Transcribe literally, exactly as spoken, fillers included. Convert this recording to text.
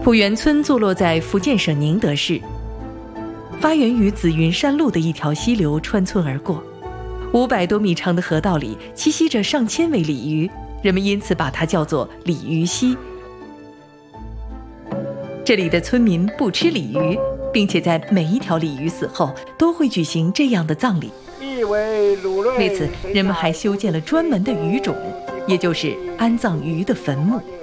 浦源村坐落在福建省宁德市，发源于紫云山路的一条溪流穿村而过。五百多米长的河道里栖息着上千尾鲤鱼，人们因此把它叫做鲤鱼溪。这里的村民不吃鲤鱼，并且在每一条鲤鱼死后都会举行这样的葬礼。为此，人们还修建了专门的鱼冢，也就是安葬鱼的坟墓。